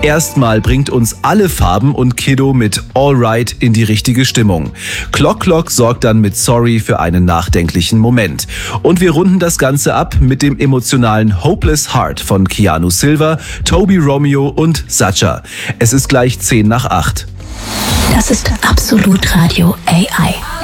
Erstmal bringt uns alle Farben und Kiddo mit Alright in die richtige Stimmung. Clock Clock sorgt dann mit Sorry für einen nachdenklichen Moment. Und wir runden das Ganze ab mit dem emotionalen Hopeless Heart von Keanu Silva, Toby Romeo und Sacha. Es ist gleich 7:50. Das ist Absolut Radio AI.